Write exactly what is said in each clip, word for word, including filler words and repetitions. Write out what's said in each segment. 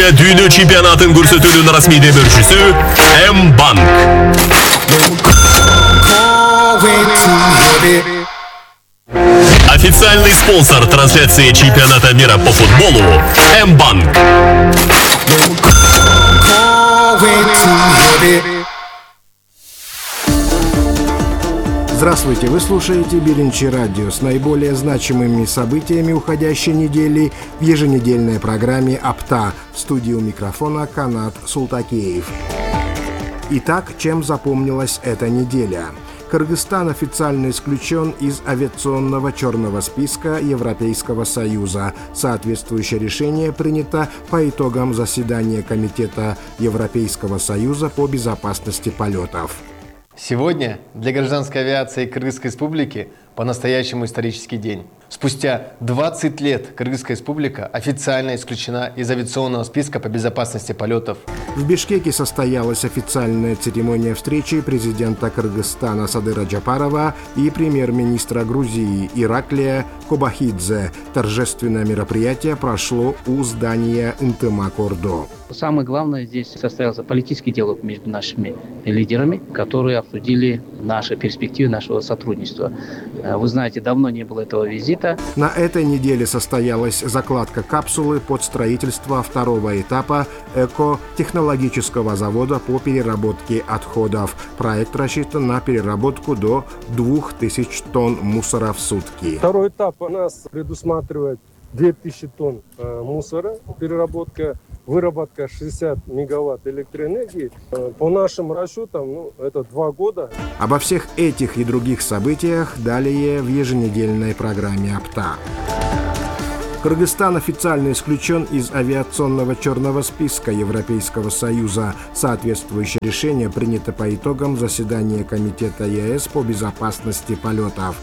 Düğünü çempionatın көрсөтүүнүн расмий демөөрчүсү M-Bank. Официальный спонсор трансляции чемпионата мира по футболу M-Bank. Здравствуйте, вы слушаете Биринчи радио с наиболее значимыми событиями уходящей недели в еженедельной программе «Апта». В студии у микрофона Канат Султакеев. Итак, чем запомнилась эта неделя? Кыргызстан официально исключен из авиационного черного списка Европейского Союза. Соответствующее решение принято по итогам заседания Комитета Европейского Союза по безопасности полетов. Сегодня для гражданской авиации Кыргызской Республики по-настоящему исторический день. Спустя двадцать лет Кыргызская Республика официально исключена из авиационного списка по безопасности полетов. В Бишкеке состоялась официальная церемония встречи президента Кыргызстана Садыра Джапарова и премьер-министра Грузии Ираклия Кобахидзе. Торжественное мероприятие прошло у здания Интымак-Ордо. Самое главное, здесь состоялся политический диалог между нашими лидерами, которые обсудили наши перспективы нашего сотрудничества. Вы знаете, давно не было этого визита. На этой неделе состоялась закладка капсулы под строительство второго этапа экотехнологического завода по переработке отходов. Проект рассчитан на переработку до двух тысяч тонн мусора в сутки. Второй этап у нас предусматривает две тысячи тонн мусора, переработка, выработка шестьдесят мегаватт электроэнергии. По нашим расчетам, ну, это два года. Обо всех этих и других событиях далее в еженедельной программе «Апта». Кыргызстан официально исключен из авиационного черного списка Европейского Союза. Соответствующее решение принято по итогам заседания Комитета ЕС по безопасности полетов.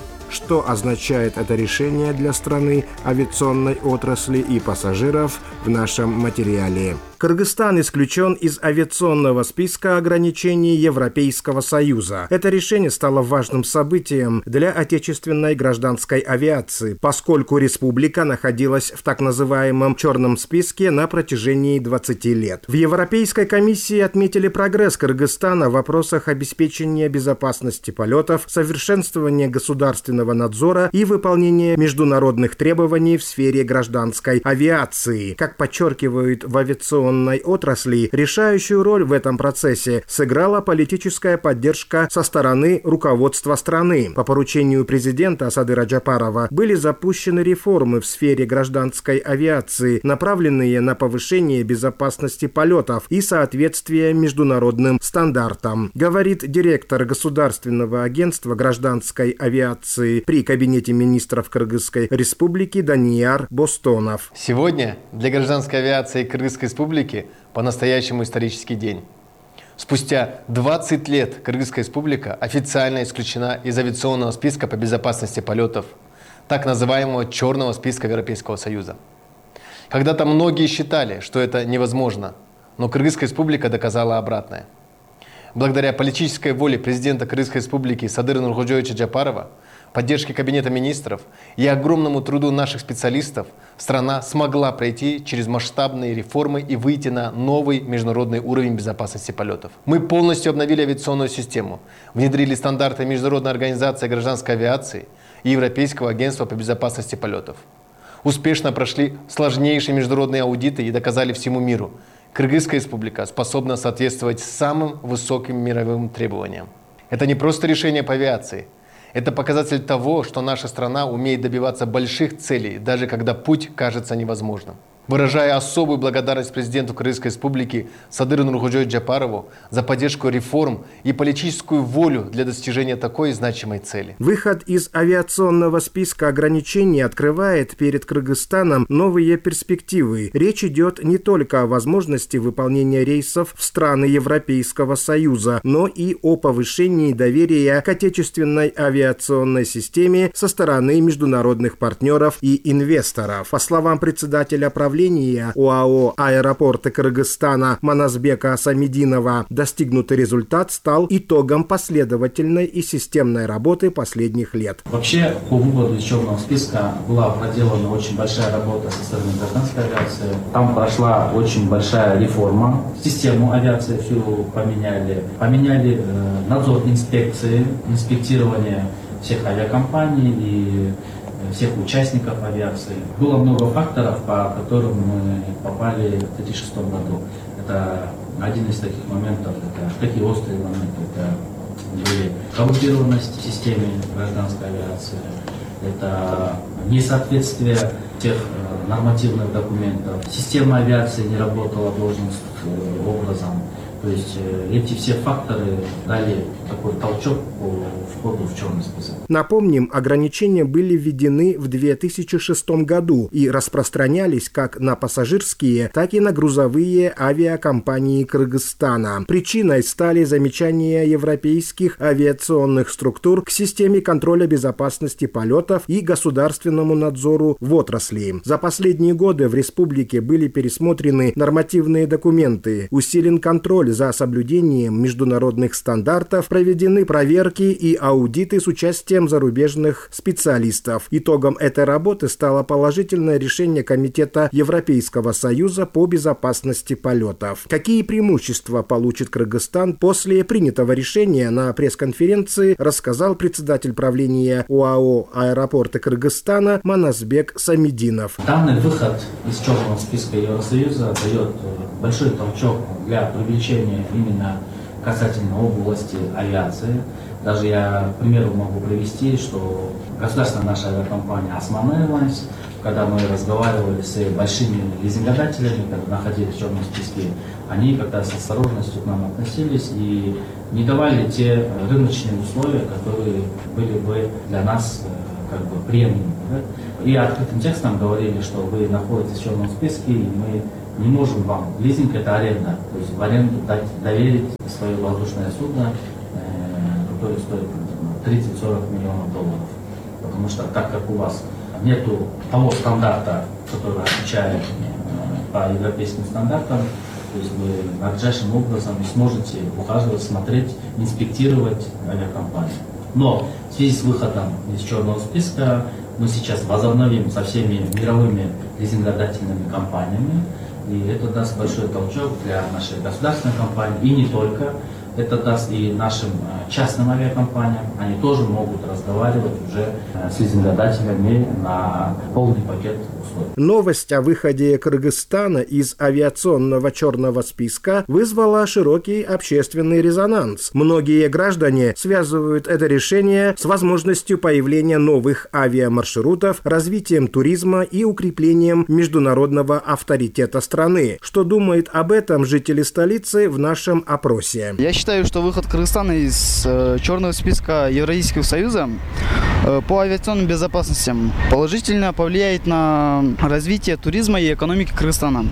Что означает это решение для страны, авиационной отрасли и пассажиров в нашем материале. Кыргызстан исключен из авиационного списка ограничений Европейского Союза. Это решение стало важным событием для отечественной гражданской авиации, поскольку республика находилась в так называемом черном списке на протяжении двадцати лет. В Европейской комиссии отметили прогресс Кыргызстана в вопросах обеспечения безопасности полетов, совершенствования государственного надзора и выполнения международных требований в сфере гражданской авиации. Как подчеркивают в авиационной отрасли, решающую роль в этом процессе сыграла политическая поддержка со стороны руководства страны. По поручению президента Садыра Джапарова были запущены реформы в сфере гражданской авиации, направленные на повышение безопасности полетов и соответствие международным стандартам, говорит директор Государственного агентства гражданской авиации при Кабинете министров Кыргызской Республики Данияр Бостонов. Сегодня для гражданской авиации Кыргызской Республики по-настоящему исторический день. Спустя двадцать лет Кыргызская Республика официально исключена из авиационного списка по безопасности полетов, так называемого черного списка Европейского Союза. Когда-то многие считали, что это невозможно, но Кыргызская Республика доказала обратное. Благодаря политической воле президента Кыргызской Республики Садыра Нуркожоевича Джапарова, поддержке Кабинета министров и огромному труду наших специалистов страна смогла пройти через масштабные реформы и выйти на новый международный уровень безопасности полетов. Мы полностью обновили авиационную систему, внедрили стандарты Международной организации гражданской авиации и Европейского агентства по безопасности полетов. Успешно прошли сложнейшие международные аудиты и доказали всему миру: Кыргызская Республика способна соответствовать самым высоким мировым требованиям. Это не просто решение по авиации. Это показатель того, что наша страна умеет добиваться больших целей, даже когда путь кажется невозможным. Выражая особую благодарность президенту Кыргызской Республики Садыру Нуркожоевичу Джапарову за поддержку реформ и политическую волю для достижения такой значимой цели. Выход из авиационного списка ограничений открывает перед Кыргызстаном новые перспективы. Речь идет не только о возможности выполнения рейсов в страны Европейского Союза, но и о повышении доверия к отечественной авиационной системе со стороны международных партнеров и инвесторов. По словам председателя правительства правления ОАО «Аэропорты Кыргызстана» Маназбека Самидинова, достигнутый результат стал итогом последовательной и системной работы последних лет. Вообще, по выводу из черного списка была проделана очень большая работа со стороны гражданской авиации. Там прошла очень большая реформа. Систему авиации всю поменяли. Поменяли э, надзор инспекции, инспектирование всех авиакомпаний и всех участников авиации. Было много факторов, по которым мы попали в две тысячи шестом году. Это один из таких моментов, это такие острые моменты. Это были коррумпированность в системе гражданской авиации, это несоответствие тех нормативных документов. Система авиации не работала должным образом. То есть эти все факторы дали такой толчок по входу в черный список. Напомним, ограничения были введены в две тысячи шестом году и распространялись как на пассажирские, так и на грузовые авиакомпании Кыргызстана. Причиной стали замечания европейских авиационных структур к системе контроля безопасности полетов и государственному надзору в отрасли. За последние годы в республике были пересмотрены нормативные документы, усилен контроль за соблюдением международных стандартов, проведены проверки и аудиты с участием зарубежных специалистов. Итогом этой работы стало положительное решение Комитета Европейского Союза по безопасности полетов. Какие преимущества получит Кыргызстан после принятого решения, на пресс-конференции рассказал председатель правления ОАО «Аэропорты Кыргызстана» Маназбек Самидинов. Данный выход из черного списка Евросоюза дает большой толчок для привлечения именно касательно области авиации. Даже я, к примеру, могу привести, что государственная наша авиакомпания Osman Airlines, когда мы разговаривали с большими лизингодателями, когда находились в черном списке, они как-то с осторожностью к нам относились и не давали те рыночные условия, которые были бы для нас как бы приемлемы. Да? И открытым текстом говорили, что вы находитесь в черном списке, и мы не можем вам. Лизинг — это аренда, то есть в аренду дать, доверить свое воздушное судно, э, которое стоит тридцать-сорок миллионов долларов. Потому что так как у вас нету того стандарта, который отвечает э, по европейским стандартам, то есть вы надлежащим образом не сможете ухаживать, смотреть, инспектировать авиакомпанию. Но в связи с выходом из черного списка мы сейчас возобновим со всеми мировыми лизингодательными компаниями. И это даст большой толчок для нашей государственной компании, и не только. Это даст и нашим частным авиакомпаниям. Они тоже могут разговаривать уже с лизингодателями на полный пакет условий. Новость о выходе Кыргызстана из авиационного черного списка вызвала широкий общественный резонанс. Многие граждане связывают это решение с возможностью появления новых авиамаршрутов, развитием туризма и укреплением международного авторитета страны. Что думают об этом жители столицы в нашем опросе? Я считаю, что выход Кыргызстана из э, черного списка Евразийского союза э, по авиационным безопасностям положительно повлияет на развитие туризма и экономики Кыргызстана.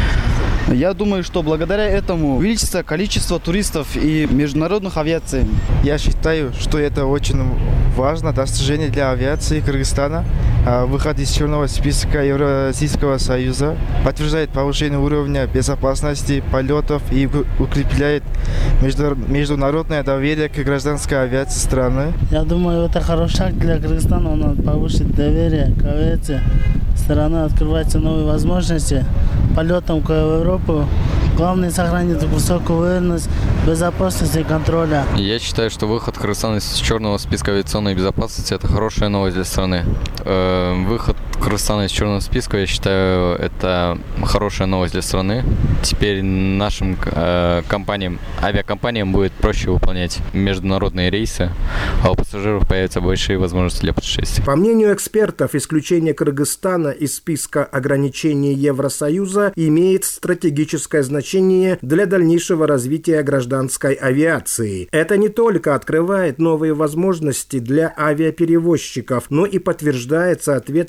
Я думаю, что благодаря этому увеличится количество туристов и международных авиаций. Я считаю, что это очень важно достижение для авиации Кыргызстана. Выход из черного списка Евразийского союза подтверждает повышение уровня безопасности полетов и укрепляет международное доверие к гражданской авиации страны. Я думаю, это хороший шаг для Кыргызстана. Он повысит доверие к авиации. Страна открываются новые возможности полетам в Европу. Главное — сохранить высокую уверенность, безопасность и контроля. Я считаю, что выход Кыргызстана из черного списка авиационной безопасности – это хорошая новость для страны. Э, выход Кыргызстана из черного списка, я считаю, это хорошая новость для страны. Теперь нашим э, компаниям, авиакомпаниям будет проще выполнять международные рейсы, а у пассажиров появятся большие возможности для путешествий. По мнению экспертов, исключение Кыргызстана из списка ограничений Евросоюза имеет стратегическое значение для дальнейшего развития гражданской авиации. Это не только открывает новые возможности для авиаперевозчиков, но и подтверждает соответствие национальным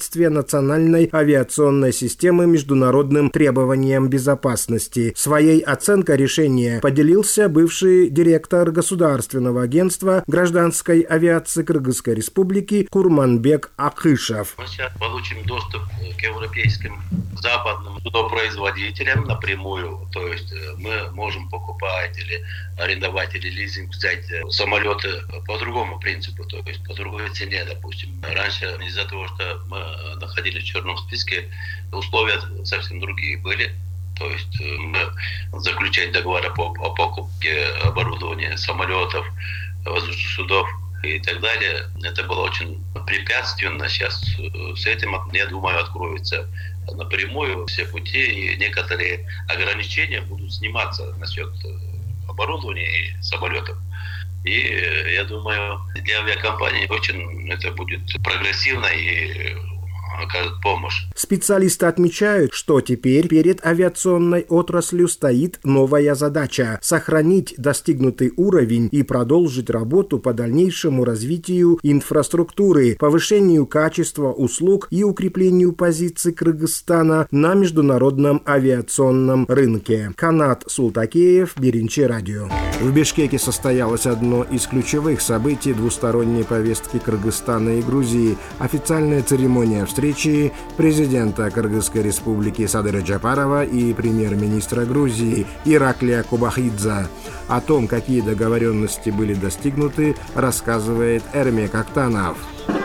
национальной авиационной системы международным требованиям безопасности. Своей оценкой решения поделился бывший директор Государственного агентства гражданской авиации Кыргызской Республики Курманбек Акышев. Мы сейчас получим доступ к европейским западным судопроизводителям напрямую. То есть мы можем покупать или арендовать или лизинг взять самолеты по другому принципу, то есть по другой цене, допустим. Раньше из-за того, что мы находились в черном списке, условия совсем другие были. То есть мы заключать договоры по, о покупке оборудования самолетов, воздушных судов и так далее. Это было очень препятственно. Сейчас с этим, я думаю, откроются напрямую все пути, и некоторые ограничения будут сниматься насчет оборудования и самолетов. И я думаю, для авиакомпаний очень это будет прогрессивно и окажет помощь. Специалисты отмечают, что теперь перед авиационной отраслью стоит новая задача – сохранить достигнутый уровень и продолжить работу по дальнейшему развитию инфраструктуры, повышению качества услуг и укреплению позиций Кыргызстана на международном авиационном рынке. Канат Султакеев, Беринчи радио. В Бишкеке состоялось одно из ключевых событий двусторонней повестки Кыргызстана и Грузии – официальная церемония встречи президента Кыргызской республики Садыра Джапарова и премьер-министра Грузии Ираклия Кубахидзе. О том, какие договоренности были достигнуты, рассказывает Эрмек Актанов.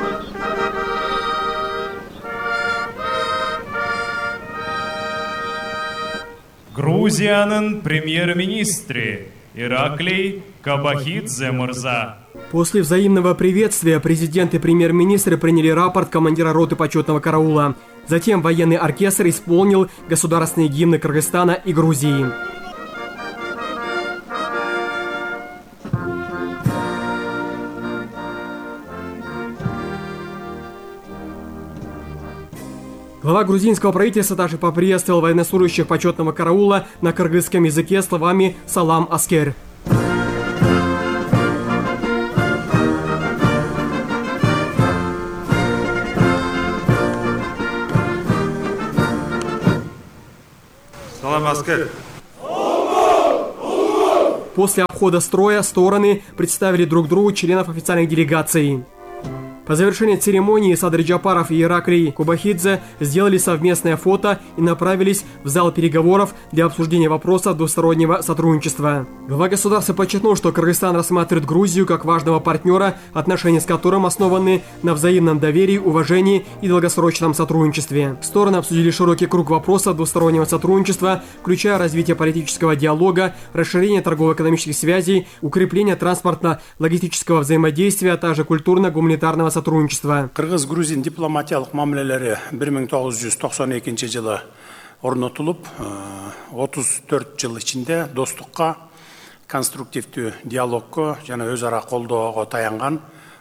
Грузияның премьер-министрі Ираклий Кубахидзе мырза. После взаимного приветствия президент и премьер-министр приняли рапорт командира роты почетного караула. Затем военный оркестр исполнил государственные гимны Кыргызстана и Грузии. Глава грузинского правительства также поприветствовал военнослужащих почетного караула на кыргызском языке словами «Салам аскер». После обхода строя стороны представили друг другу членов официальных делегаций. По завершении церемонии Садыр Джапаров и Ираклий Кубахидзе сделали совместное фото и направились в зал переговоров для обсуждения вопросов двустороннего сотрудничества. Глава государства подчеркнул, что Кыргызстан рассматривает Грузию как важного партнера, отношения с которым основаны на взаимном доверии, уважении и долгосрочном сотрудничестве. Стороны обсудили широкий круг вопросов двустороннего сотрудничества, включая развитие политического диалога, расширение торгово-экономических связей, укрепление транспортно-логистического взаимодействия, а также культурно-гуманитарного сотрудничества. Кыргыз-грузин дипломатиялык мамилелери бир миң тогуз жүз токсон экинчи жылы орнотулуп, отуз төрт жыл ичинде достукка, конструктивдүү диалогко жана өз ара колдоого таянган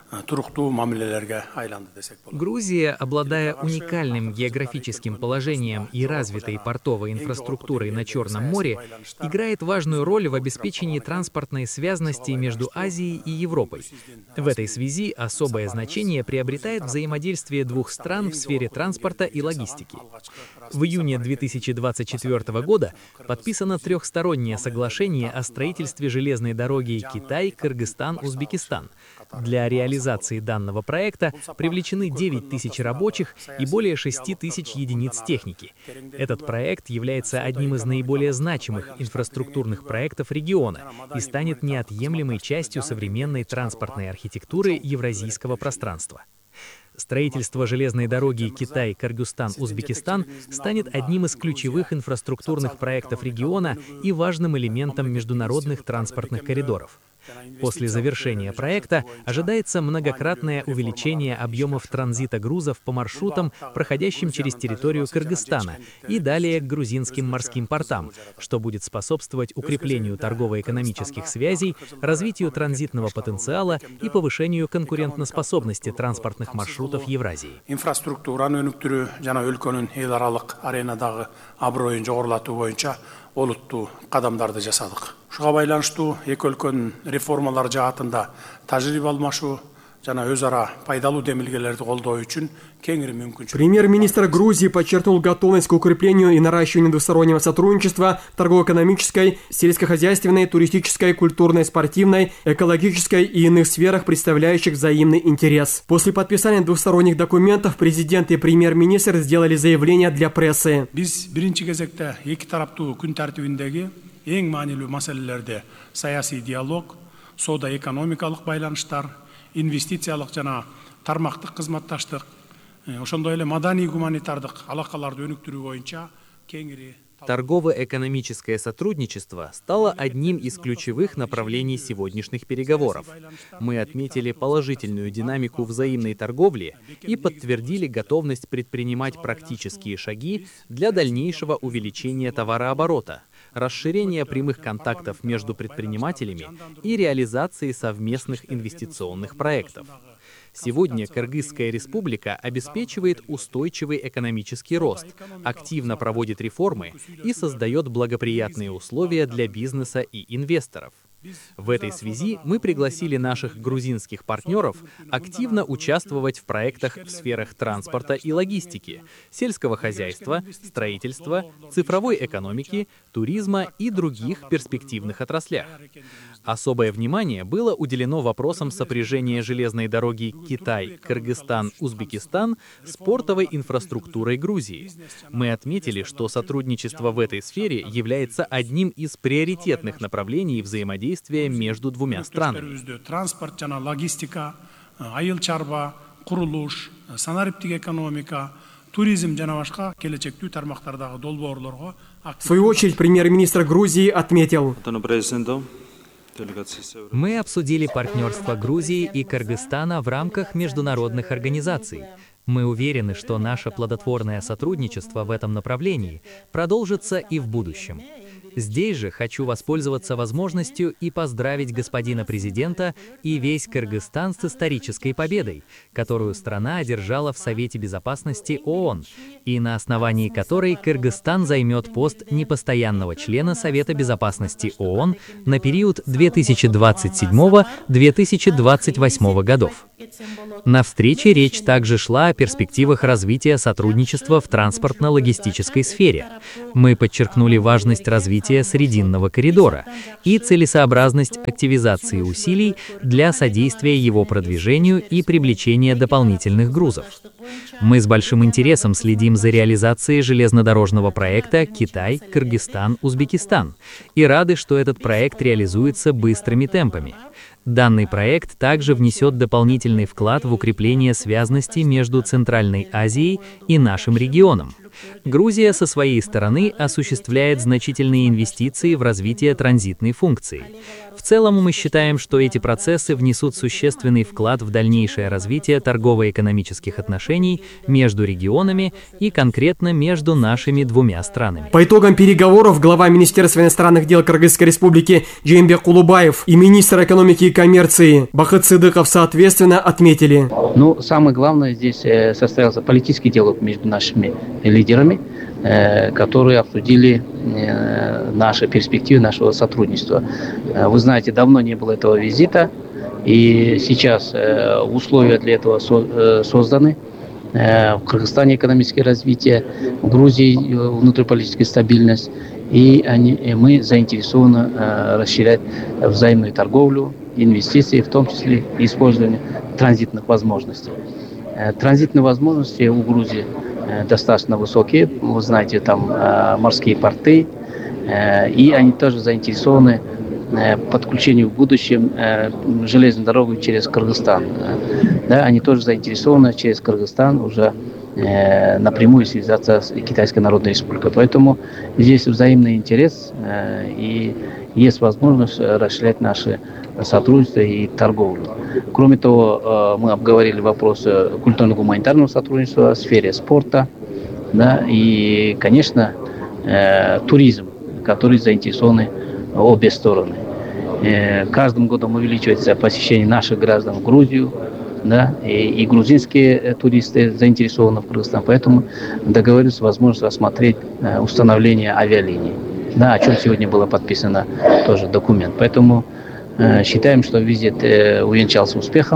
Грузия, обладая уникальным географическим положением и развитой портовой инфраструктурой на Черном море, играет важную роль в обеспечении транспортной связности между Азией и Европой. В этой связи особое значение приобретает взаимодействие двух стран в сфере транспорта и логистики. В июне две тысячи двадцать четвёртого года подписано трехстороннее соглашение о строительстве железной дороги Китай-Кыргызстан-Узбекистан. Для реализации данного проекта привлечены девять тысяч рабочих и более шести тысяч единиц техники. Этот проект является одним из наиболее значимых инфраструктурных проектов региона и станет неотъемлемой частью современной транспортной архитектуры евразийского пространства. Строительство железной дороги Китай-Кыргызстан-Узбекистан станет одним из ключевых инфраструктурных проектов региона и важным элементом международных транспортных коридоров. После завершения проекта ожидается многократное увеличение объемов транзита грузов по маршрутам, проходящим через территорию Кыргызстана и далее к грузинским морским портам, что будет способствовать укреплению торгово-экономических связей, развитию транзитного потенциала и повышению конкурентоспособности транспортных маршрутов Евразии. Олуттуу кадамдарды жасадык. Шуга байланыштуу эки өлкөнүн реформалар жаатында тажрыйба алмашуу, жана өз ара пайдалуу демилгелерди колдоо үчүн кеңири мүмкүнчүлүк. Премьер-министр Грузии подчеркнул готовность к укреплению и наращиванию двустороннего сотрудничества в торгово-экономической, сельскохозяйственной, туристической, культурной, спортивной, экологической и иных сферах, представляющих взаимный интерес. После подписания двусторонних документов президент и премьер-министр сделали заявление для прессы. Биз биринчи кезекте эки тараптуу күн тартибиндеги эң маанилүү маселелерде саясий диалог, соода-экономикалык байланыштар, инвестициялык жана тармактык кызматташтык, ошондой эле маданий гуманитардык алакаларды өнүктүрүү боюнча кеңири. Торгово-экономическое сотрудничество стало одним из ключевых направлений сегодняшних переговоров. Мы отметили положительную динамику взаимной торговли и подтвердили готовность предпринимать практические шаги для дальнейшего увеличения товарооборота, расширения прямых контактов между предпринимателями и реализации совместных инвестиционных проектов. Сегодня Кыргызская республика обеспечивает устойчивый экономический рост, активно проводит реформы и создает благоприятные условия для бизнеса и инвесторов. В этой связи мы пригласили наших грузинских партнеров активно участвовать в проектах в сферах транспорта и логистики, сельского хозяйства, строительства, цифровой экономики, туризма и других перспективных отраслях. Особое внимание было уделено вопросам сопряжения железной дороги Китай, Кыргызстан, Узбекистан с портовой инфраструктурой Грузии. Мы отметили, что сотрудничество в этой сфере является одним из приоритетных направлений взаимодействия между двумя странами. Транспорт жана логистика, айыл чарба, курулуш, санариптик экономика, туризм жана башка келечектүү тармактардагы долбоорлорго. В свою очередь, премьер-министр Грузии отметил: мы обсудили партнерство Грузии и Кыргызстана в рамках международных организаций. Мы уверены, что наше плодотворное сотрудничество в этом направлении продолжится и в будущем. Здесь же хочу воспользоваться возможностью и поздравить господина президента и весь Кыргызстан с исторической победой, которую страна одержала в Совете Безопасности ООН, и на основании которой Кыргызстан займет пост непостоянного члена Совета Безопасности ООН на период две тысячи двадцать седьмого — две тысячи двадцать восьмого годов. На встрече речь также шла о перспективах развития сотрудничества в транспортно-логистической сфере. Мы подчеркнули важность развития Срединного коридора и целесообразность активизации усилий для содействия его продвижению и привлечения дополнительных грузов. Мы с большим интересом следим за реализацией железнодорожного проекта Китай, Кыргызстан, Узбекистан и рады, что этот проект реализуется быстрыми темпами. Данный проект также внесет дополнительный вклад в укрепление связности между Центральной Азией и нашим регионом. Грузия со своей стороны осуществляет значительные инвестиции в развитие транзитной функции. В целом мы считаем, что эти процессы внесут существенный вклад в дальнейшее развитие торгово-экономических отношений между регионами и конкретно между нашими двумя странами. По итогам переговоров глава Министерства иностранных дел Кыргызской республики Джеймбек Кулубаев и министр экономики и коммерции Бахыт Сыдыков соответственно отметили: Ну, самое главное, здесь состоялся политический диалог между нашими лидерами, которые обсудили наши перспективы нашего сотрудничества. Вы знаете, давно не было этого визита, и сейчас условия для этого созданы. В Кыргызстане экономическое развитие, в Грузии внутриполитическая стабильность, и, они, и мы заинтересованы расширять взаимную торговлю, инвестиции, в том числе использование транзитных возможностей. Транзитные возможности у Грузии достаточно высокие, вы знаете, там морские порты, и они тоже заинтересованы подключению в будущем железной дороги через Кыргызстан. Да, они тоже заинтересованы через Кыргызстан уже напрямую связаться с Китайской Народной Республикой. Поэтому здесь взаимный интерес и есть возможность расширять наши сотрудничество и торговлю. Кроме того, мы обговорили вопросы культурно-гуманитарного сотрудничества в сфере спорта, да, и, конечно, туризм, который заинтересованы обе стороны. Каждым годом увеличивается посещение наших граждан в Грузию, да, и, и грузинские туристы заинтересованы в Кыргызстане, поэтому договорились возможность рассмотреть установление авиалиний, да, о чем сегодня было подписано тоже документ. Поэтому э, считаем, что визит э, увенчался успехом,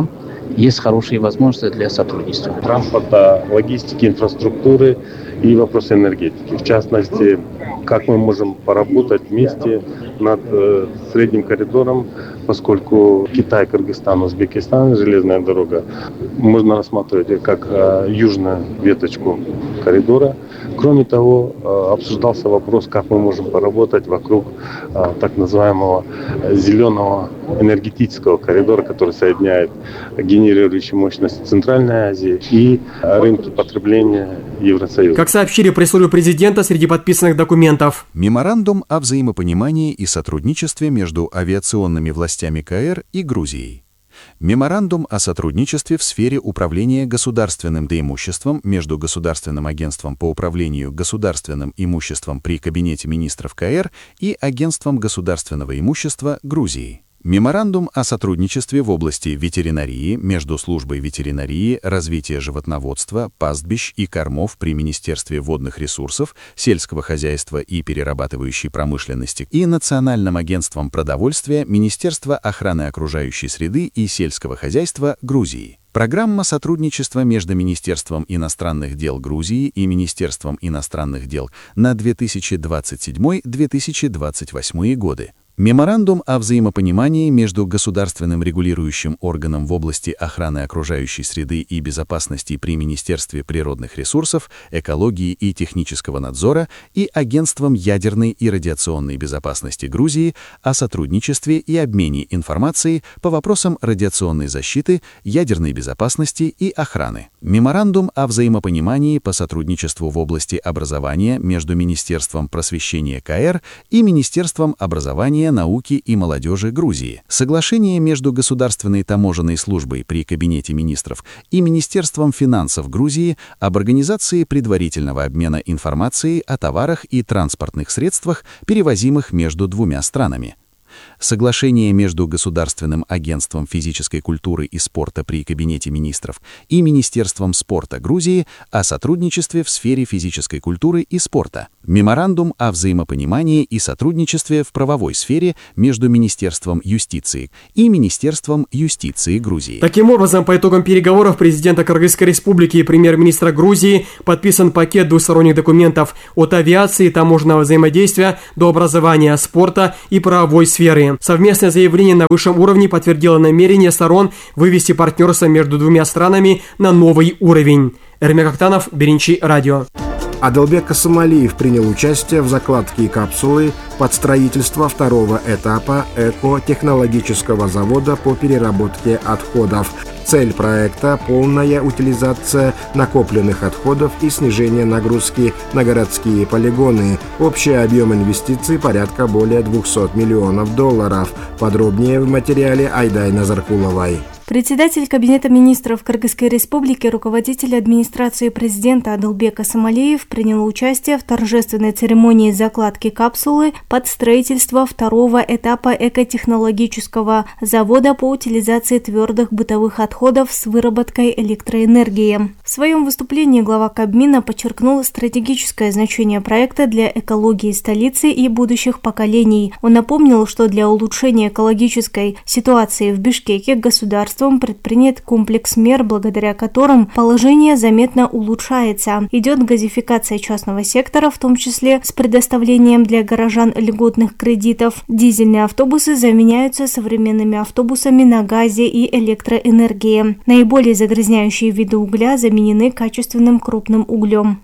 есть хорошие возможности для сотрудничества. Транспорта, логистики, инфраструктуры и вопросы энергетики. В частности, как мы можем поработать вместе над э, средним коридором, поскольку Китай, Кыргызстан, Узбекистан, железная дорога, можно рассматривать как э, южную веточку коридора. Кроме того, э, обсуждался вопрос, как мы можем поработать вокруг э, так называемого зеленого энергетического коридора, который соединяет генерирующие мощности Центральной Азии и рынки потребления Евросоюза. Как сообщили пресс-службе президента, среди подписанных документов меморандум о взаимопонимании и сотрудничестве между авиационными властями КР и Грузией. Меморандум о сотрудничестве в сфере управления государственным преимуществом между Государственным агентством по управлению государственным имуществом при Кабинете министров КР и Агентством государственного имущества Грузии. Меморандум о сотрудничестве в области ветеринарии между Службой ветеринарии, развития животноводства, пастбищ и кормов при Министерстве водных ресурсов, сельского хозяйства и перерабатывающей промышленности и Национальным агентством продовольствия Министерства охраны окружающей среды и сельского хозяйства Грузии. Программа сотрудничества между Министерством иностранных дел Грузии и Министерством иностранных дел на две тысячи двадцать седьмой — две тысячи двадцать восьмой годы. Меморандум о взаимопонимании между государственным регулирующим органом в области охраны окружающей среды и безопасности при Министерстве природных ресурсов, экологии и технического надзора и Агентством ядерной и радиационной безопасности Грузии о сотрудничестве и обмене информацией по вопросам радиационной защиты, ядерной безопасности и охраны. Меморандум о взаимопонимании по сотрудничеству в области образования между Министерством просвещения КР и Министерством образования, науки и молодежи Грузии. Соглашение между Государственной таможенной службой при Кабинете министров и Министерством финансов Грузии об организации предварительного обмена информацией о товарах и транспортных средствах, перевозимых между двумя странами. Соглашение между Государственным агентством физической культуры и спорта при Кабинете министров и Министерством спорта Грузии о сотрудничестве в сфере физической культуры и спорта. Меморандум о взаимопонимании и сотрудничестве в правовой сфере между Министерством юстиции и Министерством юстиции Грузии. Таким образом, по итогам переговоров президента Кыргызской республики и премьер-министра Грузии подписан пакет двусторонних документов от авиации, таможенного взаимодействия до образования, спорта и правовой сферы. Совместное заявление на высшем уровне подтвердило намерение сторон вывести партнерство между двумя странами на новый уровень. Эрмек Актанов, Беринчи, радио. Адылбек Касымалиев принял участие в закладке капсулы под строительство второго этапа эко-технологического завода по переработке отходов. Цель проекта – полная утилизация накопленных отходов и снижение нагрузки на городские полигоны. Общий объем инвестиций порядка более двухсот миллионов долларов. Подробнее в материале Айдай Назаркуловой. Председатель Кабинета министров Кыргызской республики, руководитель администрации президента Адылбек Касымалиев принял участие в торжественной церемонии закладки капсулы под строительство второго этапа экотехнологического завода по утилизации твердых бытовых отходов с выработкой электроэнергии. В своем выступлении глава Кабмина подчеркнул стратегическое значение проекта для экологии столицы и будущих поколений. Он напомнил, что для улучшения экологической ситуации в Бишкеке государство предпринят комплекс мер, благодаря которым положение заметно улучшается. Идет газификация частного сектора, в том числе с предоставлением для горожан льготных кредитов. Дизельные автобусы заменяются современными автобусами на газе и электроэнергии. Наиболее загрязняющие виды угля заменены качественным крупным углем.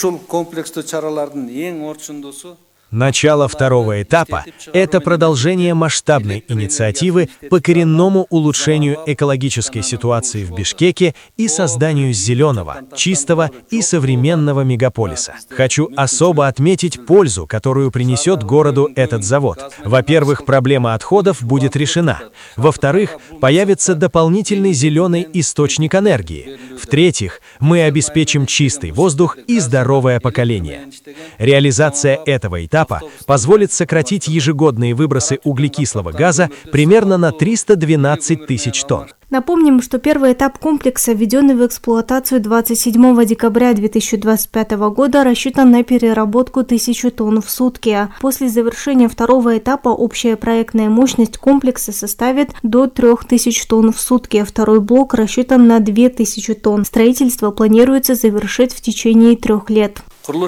Начало второго этапа – это продолжение масштабной инициативы по коренному улучшению экологической ситуации в Бишкеке и созданию зеленого, чистого и современного мегаполиса. Хочу особо отметить пользу, которую принесет городу этот завод. Во-первых, проблема отходов будет решена. Во-вторых, появится дополнительный зеленый источник энергии. В-третьих, мы обеспечим чистый воздух и здоровое поколение. Реализация этого этапа позволит сократить ежегодные выбросы углекислого газа примерно на триста двенадцать тысяч тонн. Напомним, что первый этап комплекса, введенный в эксплуатацию двадцать седьмого декабря две тысячи двадцать пятого года, рассчитан на переработку тысячи тонн в сутки. После завершения второго этапа общая проектная мощность комплекса составит до трёх тысяч тонн в сутки. Второй блок рассчитан на две тысячи тонн. Строительство планируется завершить в течение трех лет.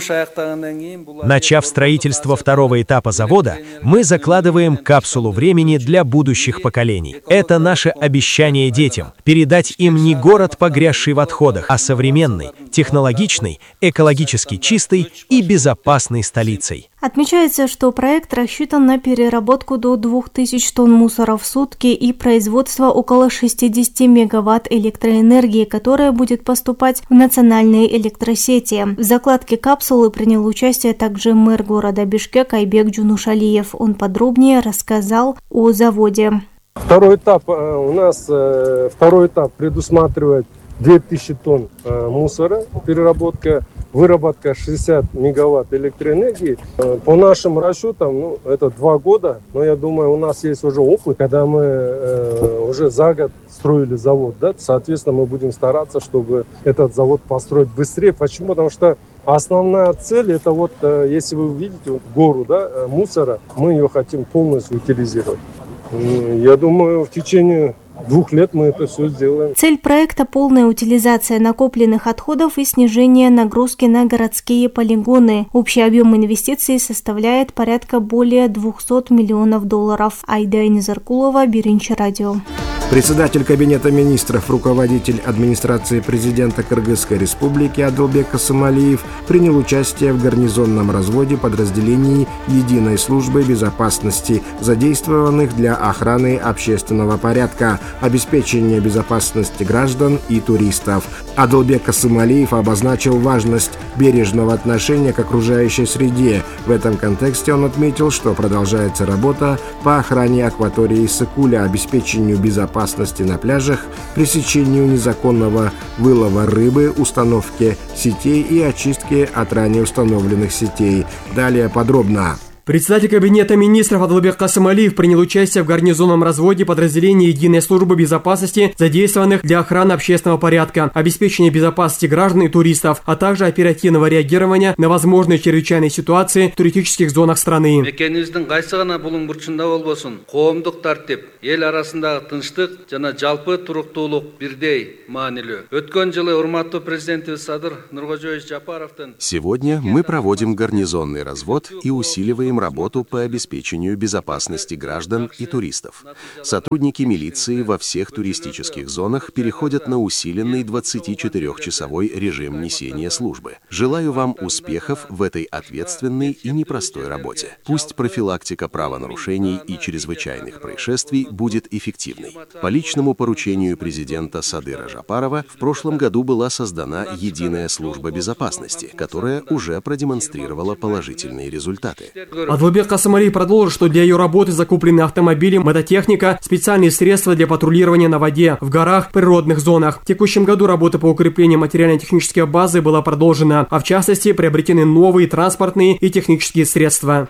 Начав строительство второго этапа завода, мы закладываем капсулу времени для будущих поколений. Это наше обещание детям – передать им не город, погрязший в отходах, а современный, технологичный, экологически чистой и безопасной столицей. Отмечается, что проект рассчитан на переработку до двух тысяч тонн мусора в сутки и производство около шестидесяти мегаватт электроэнергии, которая будет поступать в национальные электросети. В закладке капсулы принял участие также мэр города Бишкек Айбек Джунушалиев. Он подробнее рассказал о заводе. Второй этап у нас второй этап предусматривает две тысячи тонн мусора, переработка, выработка шестидесяти мегаватт электроэнергии. По нашим расчетам, ну, это два года, но я думаю, у нас есть уже опыт, когда мы э, уже за год строили завод, да, соответственно, мы будем стараться, чтобы этот завод построить быстрее. Почему? Потому что основная цель, это вот, э, если вы увидите вот гору, да, мусора, мы ее хотим полностью утилизировать. Я думаю, в течение двух лет мы это все сделаем. Цель проекта – полная утилизация накопленных отходов и снижение нагрузки на городские полигоны. Общий объем инвестиций составляет порядка более двухсот миллионов долларов. Айда Низаркулова, Биринчи радио. Председатель Кабинета министров, руководитель администрации президента Кыргызской республики Адылбек Касымалиев принял участие в гарнизонном разводе подразделений Единой службы безопасности, задействованных для охраны общественного порядка, обеспечения безопасности граждан и туристов. Адылбек Касымалиев обозначил важность бережного отношения к окружающей среде. В этом контексте он отметил, что продолжается работа по охране акватории Исыкуля, обеспечению безопасности на пляжах, пресечению незаконного вылова рыбы, установке сетей и очистке от ранее установленных сетей. Далее подробно. Председатель Кабинета министров Адылбек Касымалиев принял участие в гарнизонном разводе подразделений Единой службы безопасности, задействованных для охраны общественного порядка, обеспечения безопасности граждан и туристов, а также оперативного реагирования на возможные чрезвычайные ситуации в туристических зонах страны. Сегодня мы проводим гарнизонный развод и усиливаем работу по обеспечению безопасности граждан и туристов. Сотрудники милиции во всех туристических зонах переходят на усиленный двадцатичетырёхчасовой режим несения службы. Желаю вам успехов в этой ответственной и непростой работе. Пусть профилактика правонарушений и чрезвычайных происшествий будет эффективной. По личному поручению президента Садыра Жапарова в прошлом году была создана Единая служба безопасности, которая уже продемонстрировала положительные результаты. Адылбек Касымалиев продолжил, что для ее работы закуплены автомобили, мототехника, специальные средства для патрулирования на воде, в горах, природных зонах. В текущем году работа по укреплению материально-технической базы была продолжена, а в частности приобретены новые транспортные и технические средства.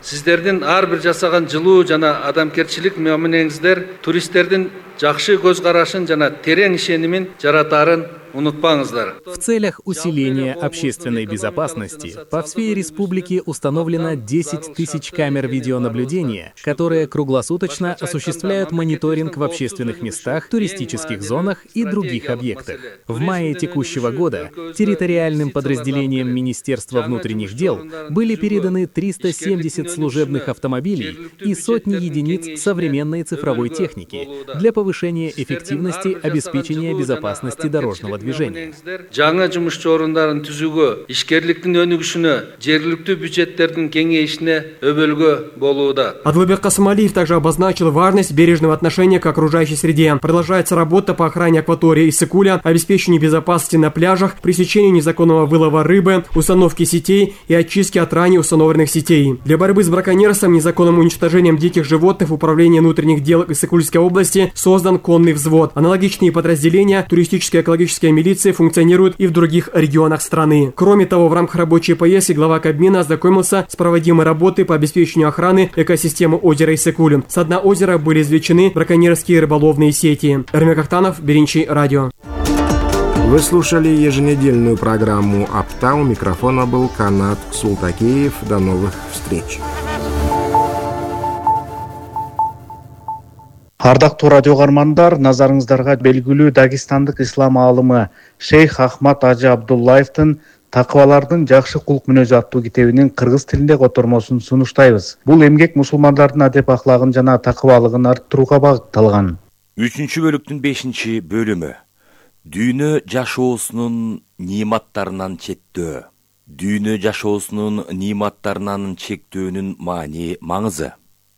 В целях усиления общественной безопасности по всей республике установлено десять тысяч камер видеонаблюдения, которые круглосуточно осуществляют мониторинг в общественных местах, туристических зонах и других объектах. В мае текущего года территориальным подразделениям Министерства внутренних дел были переданы триста семьдесят служебных автомобилей и сотни единиц современной цифровой техники для повышения эффективности обеспечения безопасности дорожного движения. Адылбек Касымалиев также обозначил важность бережного отношения к окружающей среде. Продолжается работа по охране акватории Исыкуля, обеспечению безопасности на пляжах, пресечению незаконного вылова рыбы, установке сетей и очистке от ранее установленных сетей. Для борьбы с браконьерством, незаконным уничтожением диких животных в Управлении внутренних дел Исыкульской области создан конный взвод. Аналогичные подразделения туристической экологической гражданская милиция функционирует и в других регионах страны. Кроме того, в рамках рабочей поездки глава Кабмина ознакомился с проводимой работой по обеспечению охраны экосистемы озера Иссык-Куль. С дна озера были извлечены браконьерские рыболовные сети. Эрмек Ахтанов, Беринчи, радио. Вы слушали еженедельную программу «Апта». У микрофона был Канат Султакеев. До новых встреч. Ардактуу радио кармандар, назарыңыздарга белгилүү Дагестандык ислам аалымы Шейх Ахмад Ажы Абдуллаевдин Такыбалардын жакшы кулк мүнөзү аттуу китебинин кыргыз тилинде котормосун сунуштайбыз. Бул эмгек мусулмандардын адеп ахлагын жана такыбалыгын арттырууга багытталган. Үчүнчү бөлүктүн бешинчи бөлүмү. Дүйнө жашоосунун ниматтарынан четтөө. Дүйнө жашоосунун ниматтарынан чектөөнүн маани маңызы.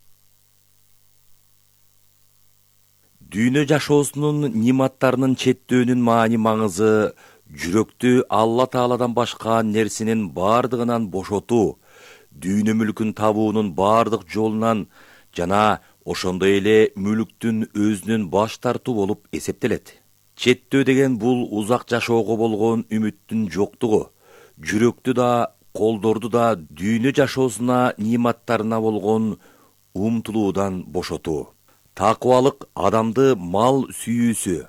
Дүйнө жашоосунун ниматтарынын четтөөнүн маани маңызы жүрөктү Алла Тааладан башка нерсенин бардыгынан бошотуу, дүйнө мүлкүн табуунун бардык жолунан жана ошондой эле мүлктүн өзүнөн баш тартуу болуп эсептелет. Четтөө деген бул узак жашоого болгон үмүттүн жоктугу, жүрөктү да, колдорду да дүйнө жашоосуна ниматтарына болгон умтулуудан бошотуу. Такыбалык адамды мал сүйүүсү,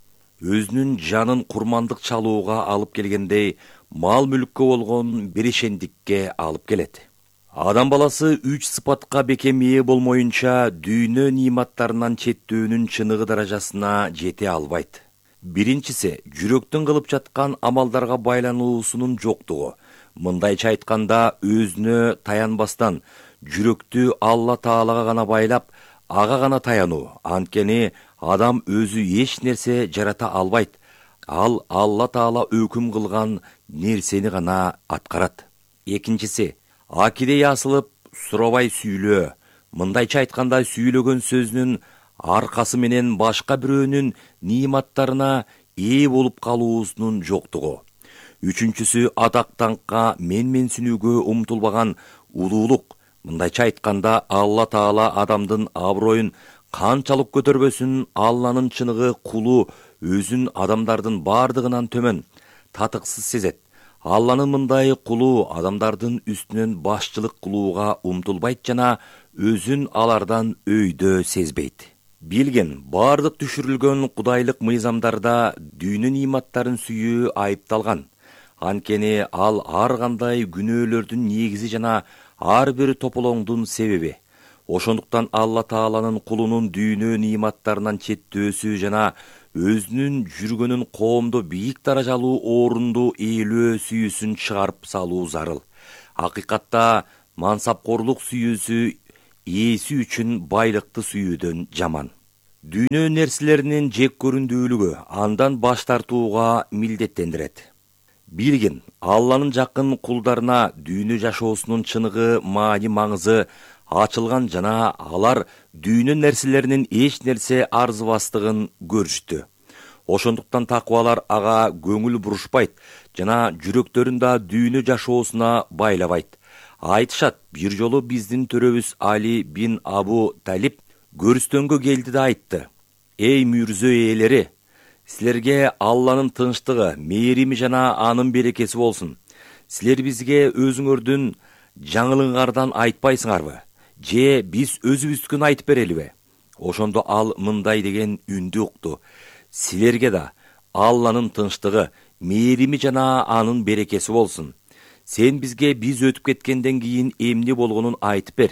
өзүнүн жанын курмандык чалууга алып келгендей, мал мүлккө болгон беришендикке алып келет. Адам баласы үч сыпатка бекем ээ болмоюнча дүйнө ниматтарынан четтөөнүн чыныгы даражасына жете албайт. Биринчиси, жүрөктүн кылып жаткан амалдарга байлануусунун жоктугу. Мындайча айтканда, өзүнө таянбастан жүрөктү Алла Таалага гана байлап, ага гана таянуу. Анткени адам өзү эч нерсе жарата албайт. Ал Алла Таала өкүм кылган нерсени гана аткарат. Экинчиси, акиде асылып, сурабай сүйлөө. Мындайча айтканда, сүйлөгөн сөзүнүн аркасы менен башка бирөөнүн ниматтарына ээ болуп калуусунун жоктугу. Үчүнчүсү, атак-даңкка, менменсинүүгө умтулбаган улуулук. Мындайча айтканда, Алла Таала адамдын аброюн канчалык көтөрбөсүн, Алланын чыныгы кулу өзүн адамдардын бардыгынан төмөн, татыксыз сезет. Алланын мындай кулу адамдардын үстүнөн башчылык кылууга умтулбайт жана өзүн алардан өйдө сезбейт. Билген, бардык түшүрүлгөн кудайлык мыйзамдарда дүйнө ниматтарын сүйүү айыпталган. Анткени ал ар кандай күнөөлөрдүн негизи жана ар бир тополоңдун себеби. Ошондуктан Алла Тааланын кулунун дүйнө ниматтарынан четтөөсү жана өзүнүн жүргөнүн коомдо бийик даражалуу орунду ээлөө сүйүүсүн чыгарып салуу зарыл. Акыйкатта мансапкорлук сүйүүсү ээси үчүн байлыкты сүйүүдөн жаман. Дүйнө нерселеринин жек көрүндүүлүгү андан баш тартууга милдеттендирет. Билгин, Алланын жакын кулдарына дүйнө жашоосунун чыныгы маани маңызы ачылган жана алар дүйнө нерселеринин эч нерсе арзыбастыгын көрүштү. Ошондуктан такыбалар ага көңүл бурушпайт жана жүрөктөрүн да дүйнө жашоосуна байлабайт. Айтышат, бир жолу биздин төрөбүз Али бин Абу Талиб көрүстөнгө келди да айтты: "Эй мүйрзө ээлери, силерге Алланын тынчтыгы, мээрими жана анын берекеси болсун. Силер бизге өзүңөрдүн жаңылыңардан айтпайсыңарбы? Же биз өзүбүздүн айтып берелиби?" Ошондо ал мындай деген үндү укту: "Силерге да Алланын тынчтыгы, мээрими жана анын берекеси болсун. Сен бизге биз өтүп кеткенден кийин эмне болгонун айтып бер."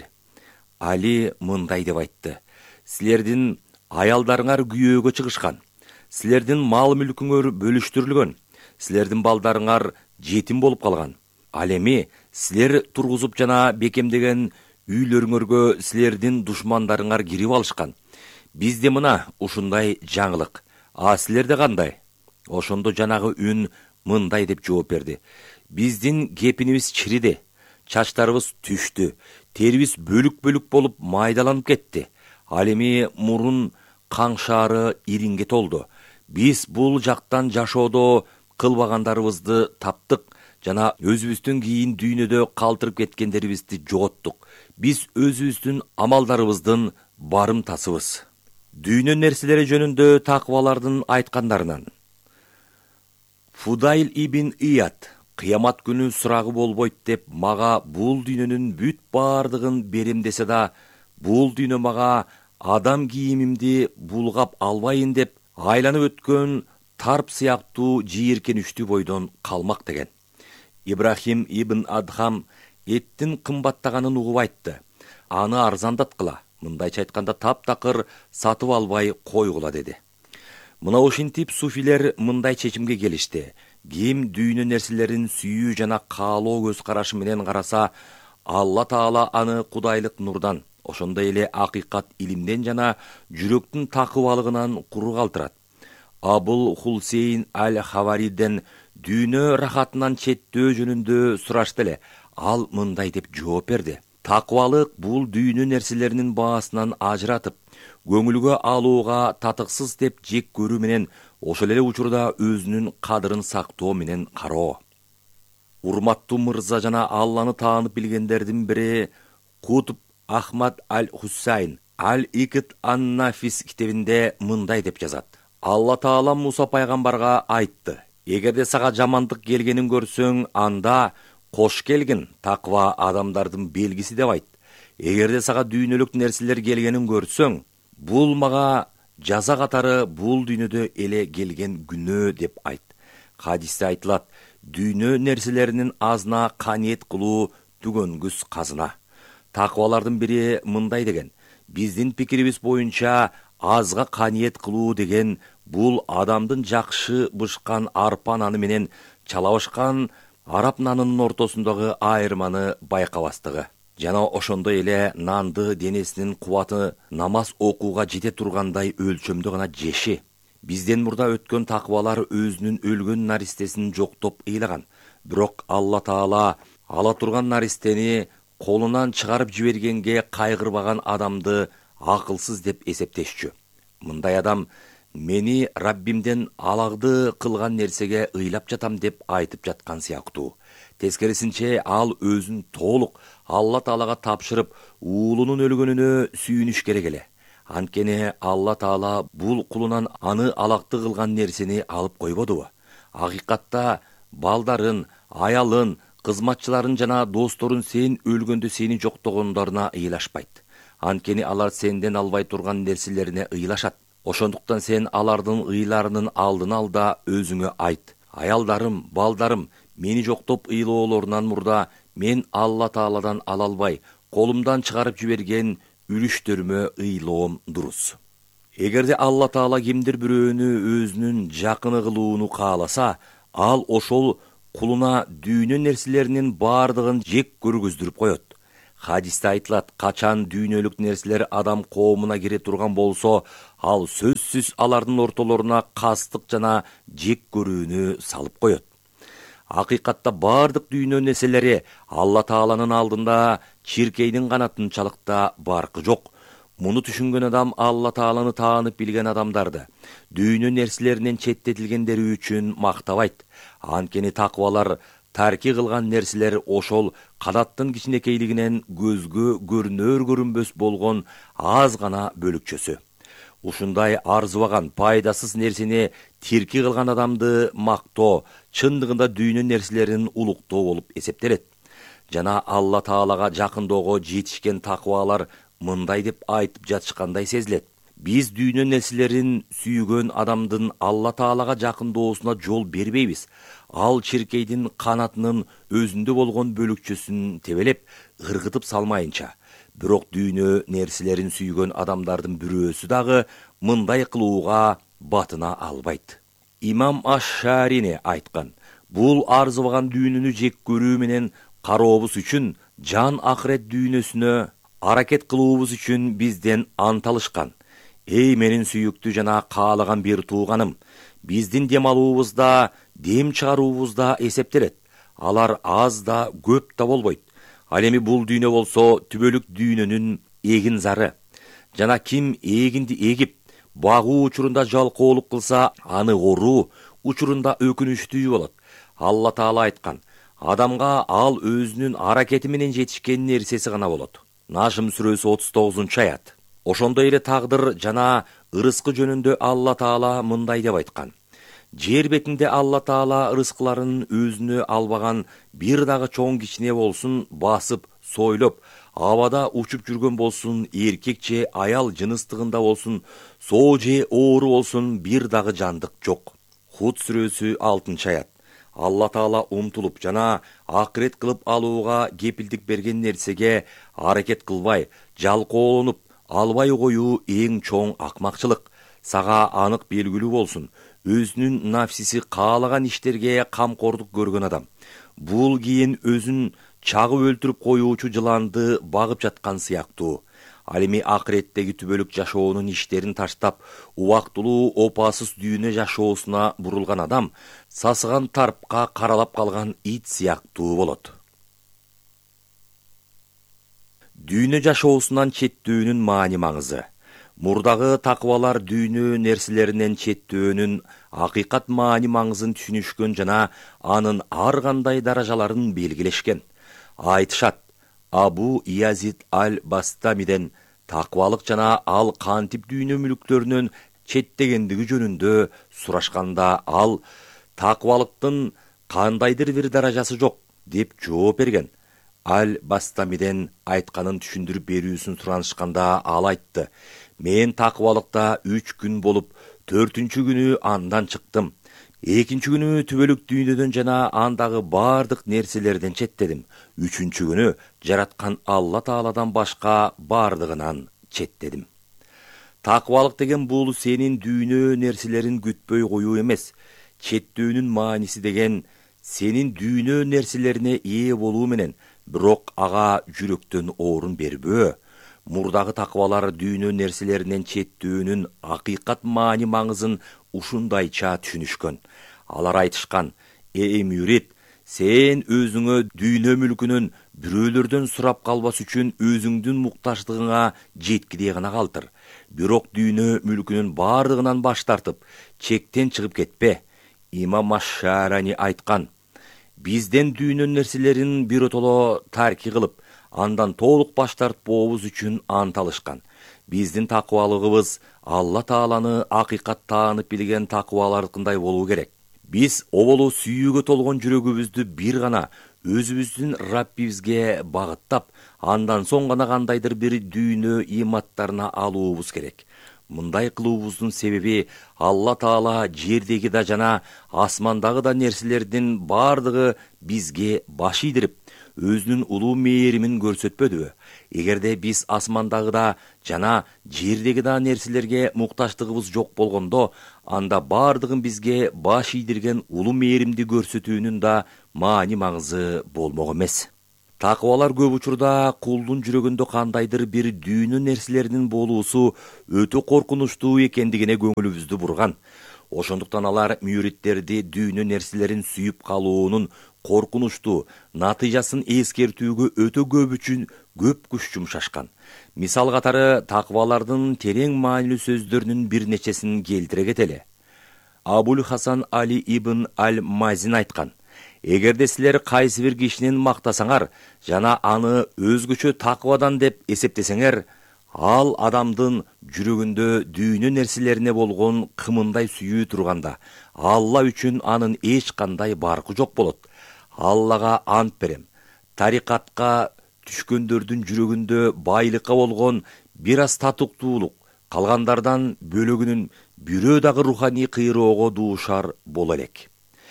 Али мындай деп айтты: "Силердин аялдарыңар күйөөгө чыгышкан. Силердин мал мүлкүңөр бөлүштүрүлгөн. Силердин балдарыңар жетим болуп калган. Ал эми силер тургузуп жана бекемдеген үйлөрүңөргө силердин душмандарыңар кирип алышкан. Бизде мына ушундай жаңылык. А силерде кандай?" Ошондо жанагы үн мындай деп жооп берди: "Биздин кепинибиз чириди, чачтарыбыз түштү, терибиз бөлүк-бөлүк болуп майдаланып кетти. Ал эми мурун каңшаары ириңге толду. Биз бул жактан жашоодо кылбагандарыбызды таптык жана өзүбүздүн кийин дүйнөдө калтырып кеткендерибизди жоготтук. Биз өзүбүздүн амалдарыбыздын барымтасыбыз." Дүйнө нерселери жөнүндө такыбалардын айткандарынан: Фудайл ибн Ияд кыямат күнү сурагы болбойт деп мага бул дүйнөнүн бүт бардыгын берем десе да, бул дүйнө мага адам кийимимди булгап албайын деп айланып өткөн тарп сыяктуу жийиркеничтүү бойдон калмак деген. Ибрахим ибн Адхам эттин кымбаттаганын угуп айтты. Аны арзандаткыла, мындайча айтканда таптакыр сатып албай койгула деди. Мына ошентип суфилер мындай чечимге келишти. Ким дүйнө нерселерин сүйүү жана каалоо көз карашы менен караса, Алла Таала аны кудайлык нурдан, ошондой эле акыйкат илимден жана жүрөктүн такыбалыгынан куру калтырат. Абул Хулсейн аль-Хавариден дүйнө рахатынан четтөө жөнүндө сурашты эле. Ал мындай деп жооп берди. Такыбалык бул дүйнө нерселеринин баасынан ажыратып, көңүлгө алууга татыксыз деп жек көрүү менен, ошол эле учурда өзүнүн кадырын сактоо менен кароо. Урматтуу мырза жана Алланы таанып билгендердин бири Кутб Ахмад аль-Хусайн Аль-Икт ан-Нафис китебинде мындай деп жазат. Алла Таала Муса пайгамбарга айтты: "Эгерде сага жамандык келгенин көрсөң, анда кош келгин, таква адамдардын белгиси деп айт. Эгерде сага дүйнөлүк нерселер келгенин көрсөң, бул мага жаза катары бул дүйнөдө эле келген күнөө деп айт." Хадисте айтылат: дүйнө нерселеринин азына каниет кылуу түгөнгүс казына. Таквалардын бири мындай деген: биздин пикирибиз боюнча азга каниет кылуу деген бул адамдын жакшы бышкан арпа наны менен чалабышкан араб нанынын ортосундагы айырманы байкабастыгы. Жана ошондой эле нанды денесинин кубаты намаз окууга жете тургандай өлчөмдө гана жеши. Бизден мурда өткөн таквалар өзүнүн өлгөн наристесин жоктоп ыйлаган. Бирок Алла Таала ала турган наристени колунан чыгарып жибергенге кайгырбаган адамды акылсыз деп эсептешчү. Мындай адам мени Раббимден алагды кылган нерсеге ыйлап жатам деп айтып жаткан сыяктуу. Тескерисинче ал өзүн толук Алла Таалага тапшырып, уулунун өлгөнүнө сүйүнүш керек эле. Анткени Алла Таала бул кулунан аны алакты кылган нерсени алып койбодубу? Акыйкатта балдарын, аялын, кызматчыларын жана досторун сен өлгөндө сени жоктогондоруна ыйлашпайт. Анткени алар сенден албай турган нерселерине ыйлашат. Ошондуктан сен алардын ыйларынын алдын ал да өзүңө айт: аялдарым, балдарым, мени жоктоп ыйлоолорунан мурда мен Алла Тааладан ала албай, колумдан чыгарып жиберген үлүштөрүмө ыйлоом дурус. Эгерде Алла Таала кимдир бирөөнү өзүнүн жакыны кылууну кааласа, ал ошол кулуна дүйнө нерселеринин бардыгын жек көргөздүрүп коет. Хадисте айтылат: качан дүйнөлүк нерселер адам коомуна кире турган болсо, ал сөзсүз алардын ортолоруна кастык жана жек көрүүнү салып коет. Акыйкатта бардык дүйнө нерселери Алла Тааланын алдында чиркейдин канатынчалыкта баркы жок. Муну түшүнгөн адам Алла Тааланы таанып билген адамдарды дүйнө нерселеринен четтетилгендери үчүн мактабайт. Анткени таквалар тарки кылган нерселер ошол канаттын кичинекейлигинен көзгө көрүнөр көрүнбөс болгон аз гана бөлүкчөсү. Ушундай арзыбаган пайдасыз нерсени тирки кылган адамды мактоо чындыгында дүйнө нерселерин улуктоо болуп эсептелет. Жана Алла Таалага жакындоого жетишкен таквалар мындай деп айтып жатышкандай сезилет: биз дүйнө нерселерин сүйгөн адамдын Алла Таалага жакындоосуна жол бербейбиз. Ал чиркейдин канатынын өзүндө болгон бөлүкчөсүн тебелеп, ыргытып салмайынча. Бирок дүйнө нерселерин сүйгөн адамдардын бирөөсү дагы мындай кылууга батына албайт. Имам Аш-Шарини айткан: бул арзыбаган дүйнөнү жек көрүү менен карообуз үчүн, жан акырет дүйнөсүнө аракет кылуубуз үчүн бизден анталышкан. Эй менин сүйүктүү жана каалаган бир тууганым, биздин дем алуубузда, дем чыгаруубузда эсептелет. Алар аз да көп да болбойт. Ал эми бул дүйнө болсо түбөлүк дүйнөнүн эгин зары. Жана ким эгинди эгип, багуу учурунда жалкоолук кылса, аны оруу учурунда өкүнүчтүү болот. Алла Таала айткан: адамга ал өзүнүн аракети менен жетишкен нерсеси гана болот. Нажм сүрөсү отуз тогузунчу аят. Ошондой эле тагдыр жана ырыскы жөнүндө Алла Таала мындай деп айткан: Жер бетинде Алла Таала рызкыларын өзүнө албаган бир дагы чоң кичине болсун басып, сойлоп, абада учуп жүргөн болсун, эркек же аял жыныстыгында болсун, соо же оору болсун, бир дагы жандык жок. Худ сүрөсү алтынчы аят. Алла Таала умтулуп жана акырет кылып алууга кепилдик берген нерсеге аракет кылбай, жалкоолонуп албай коюу эң чоң акмакчылык. Сага анык белгилүү болсун, өзүнүн нафсиси каалаган иштерге камкордук көргөн адам. Бул кийин өзүн чагып өлтүрүп коюучу жыланды багып жаткан сыяктуу. Ал эми акыреттеги түбөлүк жашоонун иштерин таштап, убактылуу опасыз дүйнө жашоосуна бурулган адам сасыган тарпка каралап калган ит сыяктуу болот. Дүйнө жашоосунан четтөөнүн маани маңызы. Мурдагы такыбалар дүйнө нерселеринен четтөөнүн акыйкат маани маңызын түшүнүшкөн жана анын ар кандай даражаларын белгилешкен. Айтышат, Абу Язид аль-Бастамиден такыбалык жана ал кантип дүйнө мүлүктөрүнөн четтегендиги жөнүндө сурашканда ал такыбалыктын кандайдыр бир даражасы жок деп жооп берген. Аль-Бастамиден айтканын түшүндүрүп берүүсүн суранышканда ал айтты: "Мен такыбалыкта үч күн болуп, төртүнчү күнү андан чыктым. Экинчи күнү түбөлүк дүйнөдөн жана андагы бардык нерселерден четтедим. Үчүнчү күнү жараткан Алла Тааладан башка бардыгынан четтедим." Такыбалык деген бул сенин дүйнө нерселерин күтпөй коюу эмес. Четтөөнүн мааниси деген сенин дүйнө нерселерине ээ болуу менен, бирок ага жүрөктөн орун бербөө. Мурдагы такыбалар дүйнө нерселеринен четтөөнүн акыйкат маани маңызын ушундайча түшүнүшкөн. Алар айтышкан: "Эй мюрит, сен өзүңө дүйнө мүлкүнөн бирөөлөрдөн сурап калбас үчүн өзүңдүн муктаждыгыңа жеткидей гана калтыр. Бирок дүйнө мүлкүнүн бардыгынан баш тартып, чектен чыгып кетпе." Имам Аш-Шарани айткан: "Бизден дүйнө нерселерин биротоло тарки кылып, андан толук баш тартпообуз үчүн ант алышкан. Биздин такыбалыгыбыз Алла Тааланы акыйкат таанып билген такыбалардыкындай болуу керек. Биз оболу сүйүүгө толгон жүрөгүбүздү бир гана өзүбүздүн Раббибизге багыттап, андан соң гана кандайдыр бир дүйнө иматтарына алуубуз керек. Мындай кылуубуздун себеби Алла Таала жердеги да жана асмандагы да нерселердин бардыгы бизге баш ийдирип, өзүнүн улуу мээримин көрсөтпөдүбү? Эгерде биз асмандагыда жана жердеги да нерселерге муктаждыгыбыз жок болгондо, анда бардыгын бизге баш ийдирген улуу мээримди көрсөтүүнүн да маани маңызы болмок эмес. Такыбалар көп учурда кулдун жүрөгүндө кандайдыр бир дүйнө нерселеринин болуусу өтө коркунучтуу экендигине көңүлүбүздү бурган. Ошондуктан алар мюриттерди дүйнө нерселерин сүйүп калуунун коркунучтуу натыйжасын эскертүүгө өтө көп үчүн көп күч жумшашкан. Мисал катары такыбалардын терең маанилүү сөздөрүнүн бир нечесин келтире кетели. Абул Хасан Али ибн Аль-Мазин айткан: "Эгерде силер кайсы бир кишинин мактасаңар жана аны өзгөчө такыбадан деп эсептесеңер, ал адамдын жүрөгүндө дүйнө нерселерине болгон кымындай сүйүү турганда, Алла үчүн анын эч кандай баркы жок болот. Аллага ант берем, тарикатка түшкөндөрдүн жүрөгүндө байлыкка болгон бир аз татыктуулук калгандардан бөлөгүнүн бирөө дагы руханий кыйроого дуушар боло элек."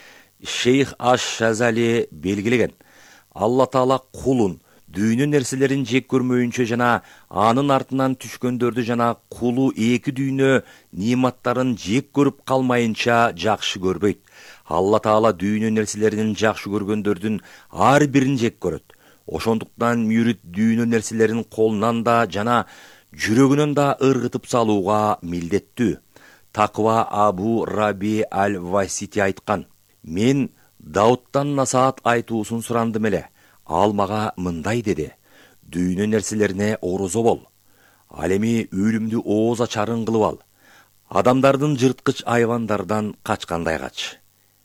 Шейх Аш-Шазали белгилеген: Алла Таала кулун дүйнө нерселерин жек көрмөйүнчө жана анын артынан түшкөндөрдү жана кулу эки дүйнө нематтарын жек көрүп калмайынча жакшы көрбөйт. Алла Таала дүйнө нерселерин жакшы көргөндөрдүн ар бирин жек көрөт. Ошондуктан мюрит дүйнө нерселерин колунан да жана жүрөгүнөн да ыргытып салууга милдеттүү. Таква Абу Раби аль-Васити айткан: "Мен Дауттан насаат айтуусун сурандым эле. Ал мага мындай деди: дүйнө нерселерине орозо бол. Ал эми өлүмдү ооз ачарын кылып ал. Адамдардын жырткыч айвандардан качкандай кач."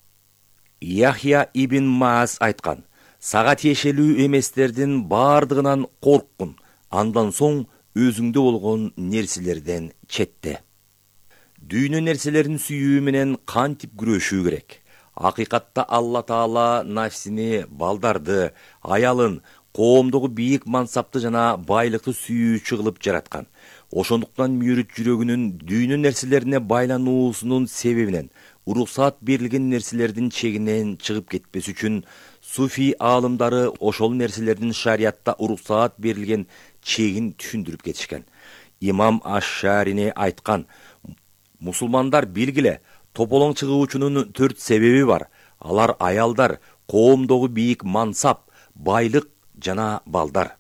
Яхья ибн Маас айткан: "Сага тиешелүү эместердин бардыгынан корккун, андан соң өзүңдө болгон нерселерден четте." Дүйнө нерселерин сүйүү менен кантип күрөшүү керек? Акыйкатта Алла Таала нафсини, балдарды, аялын, коомдогу бийик мансапты жана байлыкты сүйүүчү кылып жараткан. Ошондуктан мүрүт жүрөгүнүн дүйнө нерселерине байлануусунун себебинен уруксаат берилген нерселердин чегинен чыгып кетпес үчүн суфи аалымдары ошол нерселердин шариятта уруксаат берилген чегин түшүндүрүп кетишкен. Имам Аш-Шарини айткан: мусулмандар билгиле, тополоң чыгуучунун төрт себеби бар. Алар аялдар, коомдогу бийик мансап, байлык жана балдар.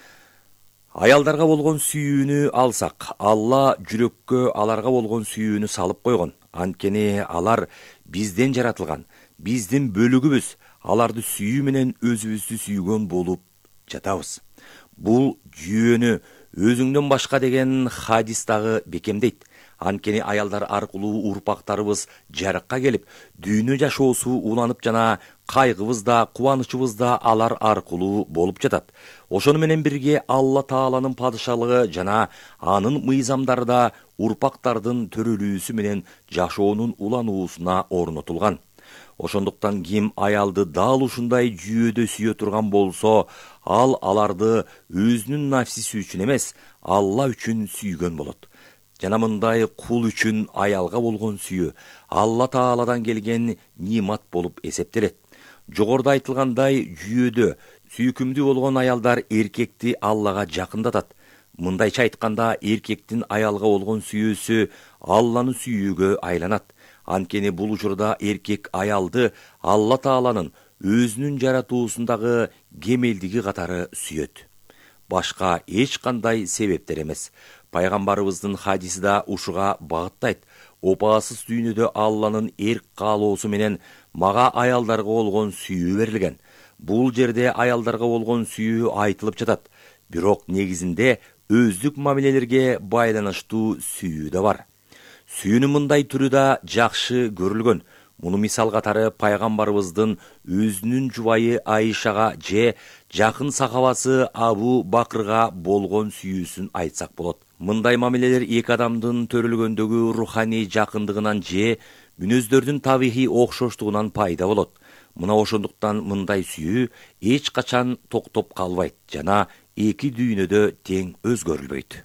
Аялдарга болгон сүйүүнү алсак, Алла жүрөккө аларга болгон сүйүүнү салып койгон. Анткени алар бизден жаратылган, биздин бөлүгүбүз. Аларды сүйүү менен өзүбүздү сүйгөн болуп жатабыз. Бул жүйөнү өзүңдөн башка деген хадис дагы бекемдейт. Анткени аялдар аркылуу урпактарыбыз жарыкка келип, дүйнө жашоосу уланып жана кайгыбыз да, кубанычыбыз да алар аркылуу болуп жатат. Ошону менен бирге Алла Тааланын падышалыгы жана анын мыйзамдары да урпактардын төрөлүүсү менен жашоонун улануусуна орнотулган. Ошондуктан ким аялды дал ушундай жүйөдө сүйө турган болсо, ал аларды өзүнүн нафсиси үчүн эмес, Алла үчүн сүйгөн болот. Жана мындай кул үчүн аялга болгон сүйүү Алла Тааладан келген нимат болуп эсептелет. Жогоруда айтылгандай жүйөдө сүйкүмдүү болгон аялдар эркекти Аллага жакындатат. Мындайча айтканда, эркектин аялга болгон сүйүүсү Алланы сүйүүгө айланат. Анткени бул учурда эркек аялды Алла Тааланын өзүнүн жаратуусундагы кемелдиги катары сүйөт. Башка эч кандай себептер эмес. Пайгамбарыбыздын хадиси да ушуга багыттайт. Опаасыз дүйнөдө Алланын эрк каалоосу менен мага аялдарга болгон сүйүү берилген. Бул жерде аялдарга болгон сүйүү айтылып жатат. Бирок негизинде өздүк мамилелерге байланыштуу сүйүү да бар. Сүйүүнүн мындай түрү да жакшы көрүлгөн. Муну мисал катары пайгамбарыбыздын өзүнүн жубайы Айшага же жакын сахабасы Абу Бакырга болгон сүйүүсүн айтсак болот. Мындай мамилелер эки адамдын төрөлгөндөгү руханий жакындыгынан же мүнөздөрдүн табигый окшоштугунан пайда болот. Мына ошондуктан мындай сүйүү эч качан токтоп калбайт жана эки дүйнөдө тең өзгөрүлбөйт.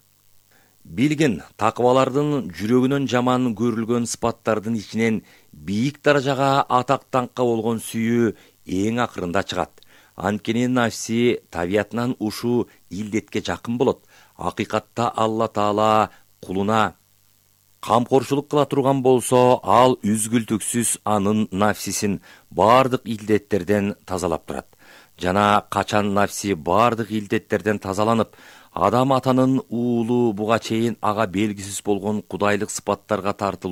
Билгин, такыбалардын жүрөгүнөн жаман көрүлгөн сыпаттардын ичинен бийик даражага атак-даңкка болгон сүйүү эң акырында чыгат. Анткени нафси табиятынан ушу илдетке жакын болот. Акыйкатта Алла Таала кулуна камкорчулук кыла турган болсо, ал үзгүлтүксүз анын нафсисин бардык илдеттерден тазалап турат. Жана качан нафси бардык илдеттерден тазаланып, адам атанын уулу буга чейин ага белгисиз болгон кудайлык сыпаттарга тартылып